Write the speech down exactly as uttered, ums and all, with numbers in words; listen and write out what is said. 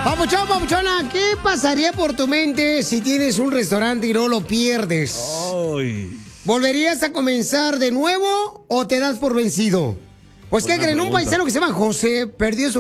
Papuchón, papuchona, ¿qué pasaría por tu mente si tienes un restaurante y no lo pierdes? Ay. ¿Volverías a comenzar de nuevo o te das por vencido? Pues, ¿qué Buena creen? Un pregunta. paisano que se llama José perdió su